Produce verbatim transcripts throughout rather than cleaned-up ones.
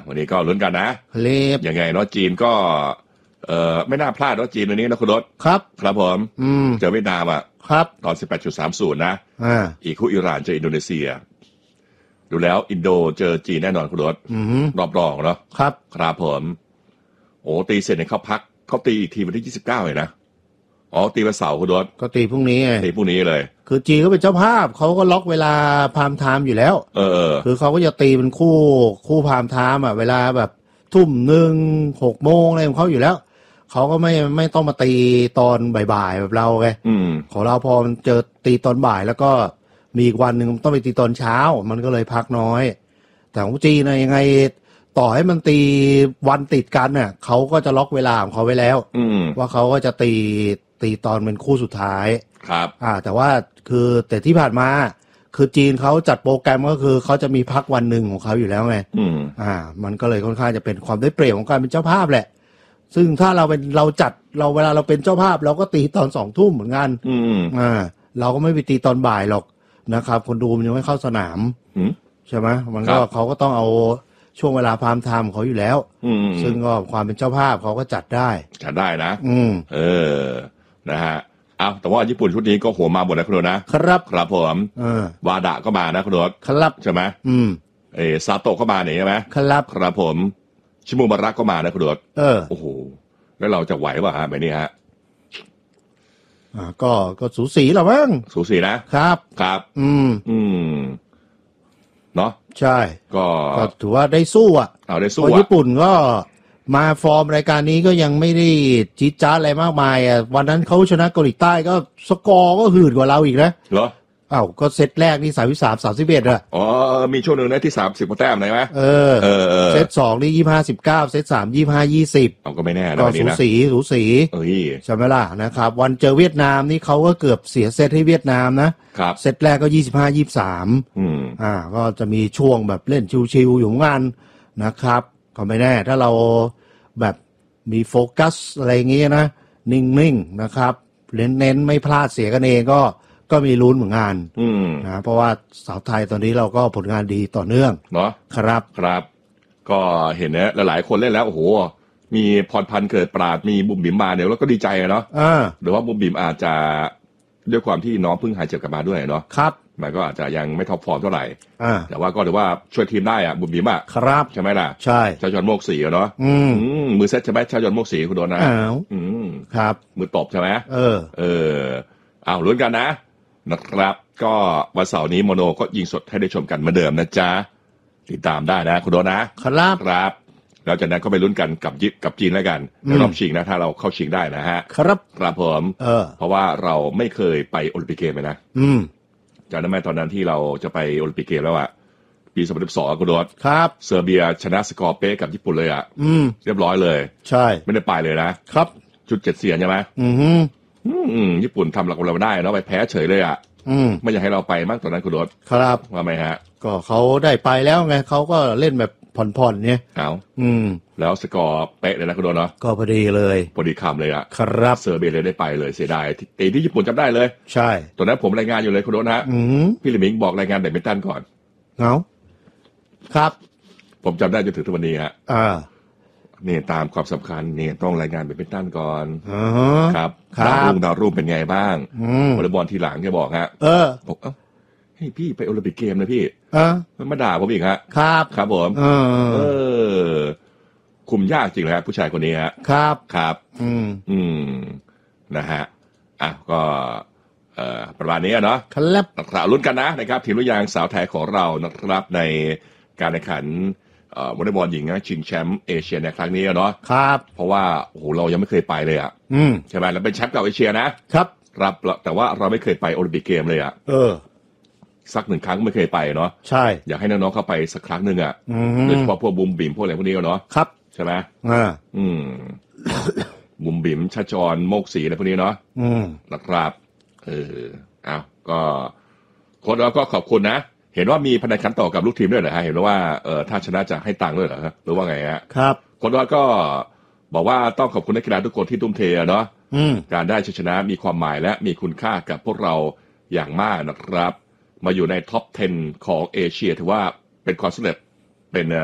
วันนี้ก็ลุ้นกันนะเล็บยังไงเนาะจีนก็เอ่อไม่น่าพลาดเนาะจีนวันนี้นะคุณรถครับครับผมอืมเจอเวียดนามอ่ะครับตอน สิบแปดจุดสามศูนย์ นะอ่าอีกคู่อิหร่านเจออินโดนีเซียดูแล้วอินโดเจอจีนแน่นอนคุณรถรอบรองเนาะครับครับผมโอ้ตีเสร็จเนี่ยเขาพักเขาตีอีกทีวันที่ยี่สิบเก้าเลยนะอ๋อตีวันเสาร์คุณรถก็ตีพรุ่งนี้ไงตีพรุ่งนี้เลยคือจีนก็เป็นเจ้าภาพเขาก็ล็อกเวลาพามไทม์อยู่แล้วเออคือเขาก็จะตีเป็นคู่คู่พามไทม์อ่ะเวลาแบบทุ่มหนึ่งหกโมงอะไรของเขาอยู่แล้วเขาก็ไม่ไม่ต้องมาตีตอนบ่ายๆแบบเราไงของเราพอมันเจอตีตอนบ่ายแล้วก็มีอีกวันหนึ่งต้องไปตีตอนเช้ามันก็เลยพักน้อยแต่ของจีนนะยังไงต่อให้มันตีวันติดกันเนี่ยเขาก็จะล็อกเวลาของเขาไว้แล้วว่าเขาก็จะตีตีตอนเป็นคู่สุดท้ายครับอ่าแต่ว่าคือแต่ที่ผ่านมาคือจีนเขาจัดโปรแกรมก็คือเขาจะมีพักวันหนึ่งของเขาอยู่แล้วไงอืมอ่ามันก็เลยค่อนข้างจะเป็นความได้เปรียบของการเป็นเจ้าภาพแหละซึ่งถ้าเราเป็นเราจัดเราเวลาเราเป็นเจ้าภาพเราก็ตีตอนสองทุ่มเหมือนกันอืมอ่าเราก็ไม่ไปตีตอนบ่ายหรอกนะครับคนดูมันยังไม่เข้าสนามใช่ไหมมันก็เขาก็ต้องเอาช่วงเวลาพามไทม์เขาอยู่แล้วซึ่งก็ความเป็นเจ้าภาพเขาก็จัดได้จัดได้นะอืมเออนะฮะเอาแต่ว่าญี่ปุ่นชุดนี้ก็หัวมาหมดแล้วคุณโดนะครับครับผมวาดะก็มานะคุณโดครับใช่ไหมอืมเออซาโตะก็มาเนี่ยใช่ไหมครับครับผมชิมูบาระก็มานะคุณโดเออโอ้โหแล้วเราจะไหวป่ะฮะแบบนี้ฮะอ่าก็ก็สูสีหรอมั้งสูสีนะครับครับอืมอืมเนาะใช่ก็ถือว่าได้สู้อ่ะเอาได้สู้อ่ะญี่ปุ่นก็มาฟอร์มรายการนี้ก็ยังไม่ได้จี๊ดจ๊าดอะไรมากมายอ่ะวันนั้นเขาชนะเกาหลีใต้ก็สกอร์ก็หืดกว่าเราอีกนะเหรออ้าวก็เซตแรกนี่สามสิบสาม สามสิบเอ็ดอ่ะอ๋อมีช่วงนึงนะที่สามสิบกว่าแต้มได้มั้ยเออเออเซตสองนี่ยี่สิบห้า สิบเก้าเซตสาม ยี่สิบห้า ยี่สิบเอาก็ไม่แน่นะก็สูสีสูสีเอ้ยใช่มั้ยล่ะนะครับวันเจอเวียดนามนี่เขาก็เกือบเสียเซตให้เวียดนามนะครับเซตแรกก็ยี่สิบห้า ยี่สิบสามอืมอ่าก็จะมีช่วงแบบเล่นชิวๆอยู่งานนะครับก็ไม่แน่ถ้าเราแบบมีโฟกัสอะไรอย่างงี้นะนิ่งๆนะครับเน้นๆไม่พลาดเสียกันเองก็ก็มีลุ้นเหมือนกันนะเพราะว่าสาวไทยตอนนี้เราก็ผลงานดีต่อเนื่องเนาะครับครับก็เห็นนะหลายๆคนเล่นแล้วโอ้โหมีพรพันธ์เกิดปราดมีบุ๋มบิ๋มมาเนี่ยแล้วก็ดีใจเนาะหรือว่าบุ๋มบิ๋มอาจจะด้วยความที่น้องเพิ่งหายเจ็บกลับมาด้วยเนาะครับมันก็อาจจะยังไม่ท็อปฟอร์มเท่าไหร่แต่ว่าก็ถือว่าช่วยทีมได้อ่ะบุ๋มบิ๋มอ่ะครับใช่ไหมล่ะใช่ชาจอนโมกศรีเนาะมือเซตใช่ไหมชาจอนโมกศรีคุณโดนนะอ้าวครับมือตบใช่ไหมเออเออเอาลุ้นกันนะนะครับก็วันเสาร์นี้โมโนก็ยิงสดให้ได้ชมกันเหมือนเดิมนะจ๊ะติดตามได้นะคุณโดนนะครับครับแล้วจากนั้นก็ไปลุ้นกันกับยิกับจีนแล้วกันในรอบชิงนะถ้าเราเข้าชิงได้นะฮะครับครับผมเออเพราะว่าเราไม่เคยไปโอลิมปิกเกมเลยนะอืมจำได้ไหมตอนนั้นที่เราจะไปโอลิมปิกเกมแล้วอะปีสองพันสิบสองคุณโดนครับเซอร์เบียชนะสกอร์เป๊ะกับญี่ปุ่นเลยอะอืมเรียบร้อยเลยใช่ไม่ได้ไปเลยนะครับจุดเจ็ดเสียนใช่ไหมอืมอืมญี่ปุ่นทำหลักเราได้เนาะไปแพ้เฉยเลยอะอืมไม่อยากให้เราไปมากตอนนั้นคุณโดนครับว่าไหมฮะก็เขาได้ไปแล้วไงเขาก็เล่นแบบผ่อนๆเนี่ยเอาอืมแล้วสกอร์เป๊ะเลยนะคุณโดนเนาะก็พอดีเลยพอดีคำเลยอะครับเซอร์เบียเลยได้ไปเลยเสียดายตีที่ญี่ปุ่นจำได้เลยใช่ตอนนั้นผมรายงานอยู่เลยคุณโดนฮะพี่ลิมิงบอกรายงานแบดมินตันก่อนเอาครับผมจำได้จนถึงทุกวันนี้ฮะอ่านี่ตามความสำคัญนี่ต้องรายงานแบดมินตันก่อนอ๋อครับดาวรุ่งดาวรุ่งเป็นไงบ้างวอลเลย์บอลทีหลังแกบอกฮะเออบอกเอ้าให้พี่ไปโอลิมปิกเกมนะพี่เออมาด่าผมอีกฮะครับครับผมเออเออคุมยากจริงเลยฮะผู้ชายคนนี้ฮะครับครับอืมอืมนะฮะอ่ะก็เอ่อประมาณนี้เนาะครับนะครับลุ้นกันนะนะครับทีมลูกยางสาวไทยของเรานะครับในการแข่งขันเอ่อวอลเลย์บอลหญิงชิงแชมป์เอเชียในครั้งนี้เนาะครับเพราะว่าโอ้โหเรายังไม่เคยไปเลยอ่ะอืมใช่ไหมเราเป็นแชมป์เก่าเอเชียนะครับครับแต่ว่าเราไม่เคยไปโอลิมปิกเกมเลยอ่ะเออสักหนึ่งครั้งไม่เคยไปเนาะใช่อยากให้น้องๆเข้าไปสักครั้งหนึ่งอ่ะโดยเฉพาะพวกบุมบิ่มพวกอะไรพวกนี้เนาะครับใช่ไหมอ่าอืมบุมบิ่มชาจรโมกศรีอะไรพวกนี้เนาะอืมนะครับเอออ้าวก็โค้ชเราก็ขอบคุณนะเห็นว่ามีพนันขันต่อกับลูกทีมด้วยเหรอฮะเห็นว่าเออถ้าชนะจะให้ตังค์ด้วยเหรอหรือว่าไงฮะครับโค้ชเราก็บอกว่าต้องขอบคุณนักกีฬาทุกคนที่ทุ่มเทเนาะการได้ชัยชนะมีความหมายและมีคุณค่ากับพวกเราอย่างมากนะครับมาอยู่ในท็อปสิบของเอเชียถือว่าเป็นความสำเร็จเป็น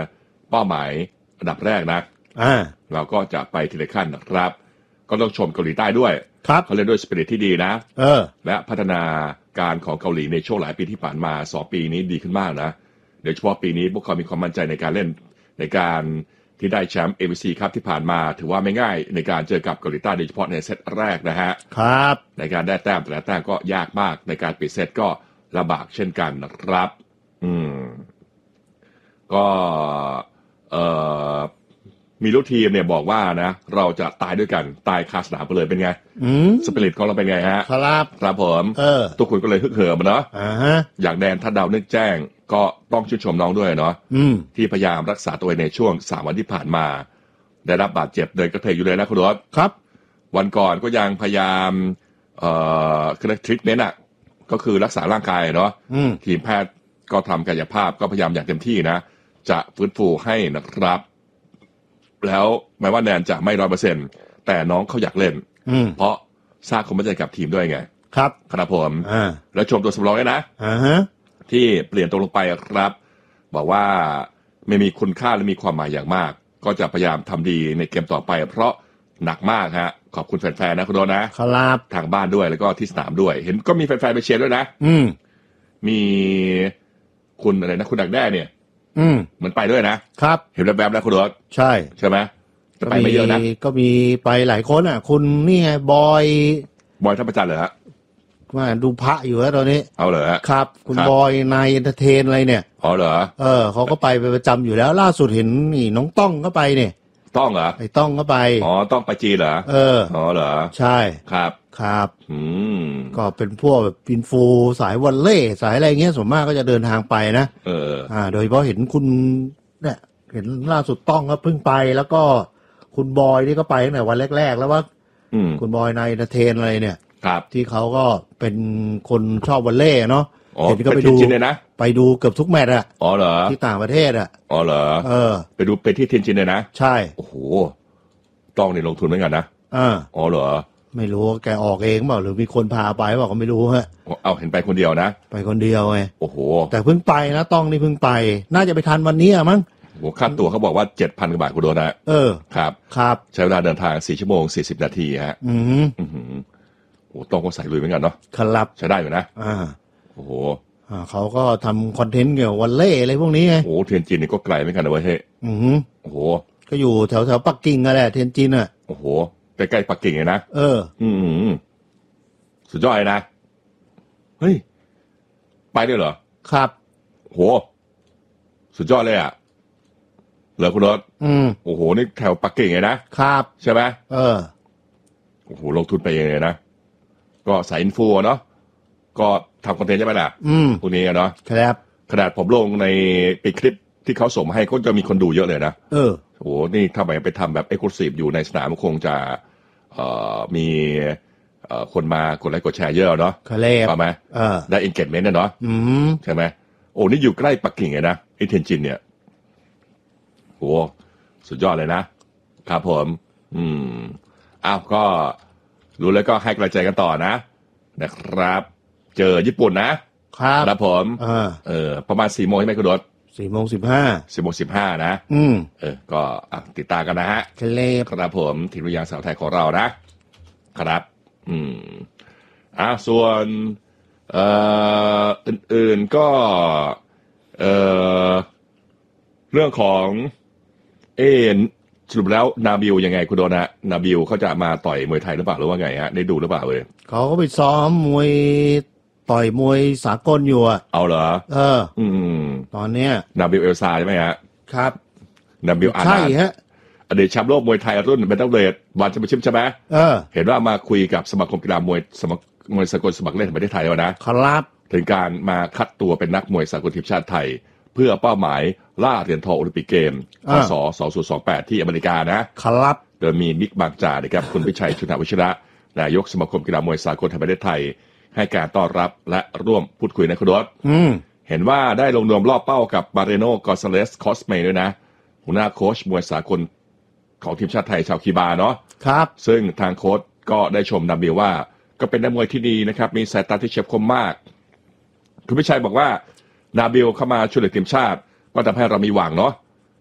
เป้าหมายอันดับแรกนะอ่าเราก็จะไปทีละขั้นนะครับก็ต้องชมเกาหลีใต้ด้วยครับเขาเล่นด้วยสปิริตที่ดีนะเออและพัฒนาการของเกาหลีในช่วงหลายปีที่ผ่านมาสองปีนี้ดีขึ้นมากนะโดยเฉพาะปีนี้พวกเขามีความมั่นใจในการเล่นในการที่ได้แชมป์ เอ วี ซี ครับที่ผ่านมาถือว่าไม่ง่ายในการเจอกับเกาหลีใต้โดยเฉพาะในเซตแรกนะฮะครับในการได้แต้มแต่ละแต้มก็ยากมากในการปิดเซตก็ลำบากเช่นกันนะครับอืมก็เอ่อมีลูกทีมเนี่ยบอกว่านะเราจะตายด้วยกันตายคาสนามไปเลยเป็นไงสปิริตของเราเป็นไงฮะครับครับผมเออทุกคนก็เลยฮึกเหิมเนาะอ่าฮะอย่างแดนทัดดาวนึกแจ้งก็ต้องชื่นชมน้องด้วยเนาะที่พยายามรักษาตัวเองในช่วงสามวันที่ผ่านมาได้รับบาดเจ็บเดินกระเพกอยู่เลยนะคุณรถครับวันก่อนก็ยังพยายามเอ่อคือทรีทเมนต์อ่ะก็คือรักษาร่างกายเนาะทีมแพทย์ก็ทำกายภาพก็พยายามอย่างเต็มที่นะจะฟื้นฟูให้นะครับแล้วแม้ว่าแนนจะไม่ร้อยเปอร์เซ็นต์แต่น้องเขาอยากเล่นเพราะสร้างความมั่นใจกับทีมด้วยไงครับครับผมแล้วชมตัวสำรองด้วยนะที่เปลี่ยนตัวลงไปครับบอกว่าไม่มีคุณค่าและมีความหมายอย่างมากก็จะพยายามทำดีในเกมต่อไปเพราะหนักมากฮะขอบคุณแฟนๆนะคุณโดนนะครับทางบ้านด้วยแล้วก็ที่สนามด้วยเห็นก็มีแฟนๆไปเชียร์ด้วยนะอืมมีคุณอะไรนะคุณดักแด้เนี่ยอืมเหมือนไปด้วยนะครับเห็นแบบๆแล้วคุณโดนใช่ใช่ไหมจะไปไม่เยอะนะก็มีไปหลายคนอ่ะคุณนี่ไงบอยบอยท่าประจันเหรอฮะว่าดูพระอยู่แล้วตอนนี้เอาเหรอครับคุณบอยนายเอนเตอร์เทนอะไรเนี่ยอ๋อเหรอเออเขาก็ไปไปประจำอยู่แล้วล่าสุดเห็นนี่น้องต้องก็ไปเนี่ยต้องเหรอไอ้ต้องก็ไปอ๋อต้องไปจีนเหรอเอออ๋อเหรอใช่ครับครับอืมก็เป็นพวกแบบอินฟูสายวอลเล่สายอะไรเงี้ยส่วนมากก็จะเดินทางไปนะเอออ่าโดยเฉพาะเห็นคุณเนี่ยเห็นล่าสุดต้องก็เพิ่งไปแล้วก็คุณบอยนี่ก็ไปตั้งแต่วันแรกๆแล้วว่าคุณบอยนายเอนเตอร์เทนอะไรเนี่ยครับที่เขาก็เป็นคนชอบวอลเล่เนาะเห็นก็ไปดูไปดูเกือบทุกแมตช์อะอ๋อเหรอที่ต่างประเทศอะอ๋อเหรอเออไปดูไปที่เทียนจินเลยนะใช่โอ้โหต้องนี่ลงทุนเหมือนกันนะอ่าอ๋อเหรอไม่รู้แกออกเองเปล่าหรือมีคนพาไปเปล่าก็ไม่รู้ฮะเอาเห็นไปคนเดียวนะไปคนเดียวไงโอ้โหแต่เพิ่งไปนะต้องนี่เพิ่งไปน่าจะไปทันวันนี้อะมั้งโอ้ค่าตั๋วเขาบอกว่า เจ็ดพัน กว่าบาทคุณโดนนะเออครับครับใช้เวลาเดินทางสี่ชั่วโมงสี่สิบนาทีฮะอืออือโอ้ต้องก็ใส่ลุยเหมือนกันเนาะครับใช้ได้อยู่นะอ่าโอ้โหอ่าเขาก็ทำคอนเทนต์เกี่ยวกับวอลเล่อะไรพวกนี้ไงโอ้เทียนจินนี่ก็ไกลเหมือนกันนะเว้ยเฮ้ยอือโอ้โหก็อยู่แถวแถวปักกิ่งนั่นแหละเทียนจินอ่ะโอ้โหใกล้ๆปักกิ่งเลยนะเอออืมสุดยอดเลยนะเฮ้ยไปได้เหรอครับโหสุดยอดเลยอ่ะเหรอคุณรถอืมโอ้โหนี่แถวปักกิ่งเลยนะครับใช่ไหมเออโอ้โหลงทุนไปเองเลยนะก็สายอินฟูเนาะก็ทำคอนเทนต์ใช่ไหมล่ะอืมพวกนี้เนาะครับขนาดผมลงในเป็นคลิปที่เขาส่งมาให้ก็จะมีคนดูเยอะเลยนะเออโอ้โหนี่ถ้าไปไปทำแบบเอ็กซ์คลูซีฟอยู่ในสนามคงจะเอ่อมีเอ่อคนมากดไลค์กดแชร์เยอะเนาะเขาเล่ป่ะไหมเออได้ engagement เนี่ยเนาะอืมใช่ไหมโอ้นี่อยู่ใกล้ปักกิ่งเลยนะไอเทียนจินเนี่ยโอ้สุดยอดเลยนะครับผมอืมอ้าวก็รู้แล้วก็ให้กำลังใจกันต่อนะนะครับเจอญี่ปุ่นนะครับครับผมเออเออประมาณสี่โมงใช่ไหมคุณรถสี่โมงสิบห้าสี่โมงสิบห้านะอืมเออก็ติดตามกันนะฮะทะเลครับผมทีมวิทยาสาวไทยของเรานะครับอืมอ่ะส่วนเอ่ออื่นๆก็เอ่อเรื่องของเอสรุปแล้วนาบิลยังไงคุณโดนะนาบิลเขาจะมาต่อยมวยไทยหรือเปล่าหรือว่าไงฮะได้ดูหรือเปล่าเลยเขาก็ไปซ้อมมวยต่อยมวยสากลอยู่อ่ะเอาเหรอเอออืมตอนเนี้ยนาบิลเอลซาใช่ไหมฮะครับนาบิลอาร์ใช่ฮะอดีตแชมป์โลกมวยไทยรุ่นเบนเทเวทวันแชมเปี้ยนชิพใช่ไหมเออเห็นว่ามาคุยกับสมาคมกีฬามวยสมาคมมวยสากลสมัครเล่นแห่งประเทศไทยแล้วนะครับถึงการมาคัดตัวเป็นนักมวยสากลทีมชาติไทยเพื่อเป้าหมายล่าเหรียญทองโอลิมปิกเกมพศสองพันยี่สิบแปดที่อเมริกานะครับโดยมีบิ๊กบางจ่านะครับคุณพิชัยชุนวิชระนายกสมาคมกีฬามวยสากลแห่งประเทศไทยให้การต้อนรับและร่วมพูดคุยในคุณรถเห็นว่าได้ลงนวมรอบเป้ากับมาเรโนกอซาเลสคอสเมด้วยนะหัวหน้าโค้ชมวยสากลของทีมชาติไทยชาวคิวบาเนาะครับซึ่งทางโค้ชก็ได้ชมนาบิลว่าก็เป็นนักมวยที่ดีนะครับมีสายตาที่เฉียบคมมากคุณพิชัยบอกว่านาบิลเข้ามาช่วยเหลือทีมชาติก็ทำให้เรามีหวังเนาะ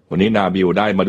วันนี้นาบิลได้มา